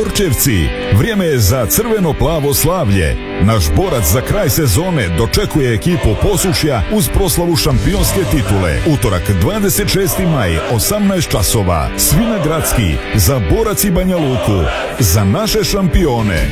Borčevci, vrijeme je za crveno-plavo slavlje. Naš borac za kraj sezone dočekuje ekipu Posušja uz proslavu šampionske titule. Utorak 26. maj, 18 časova. Svi na gradski, za Borac i Banja Luku, za naše šampione.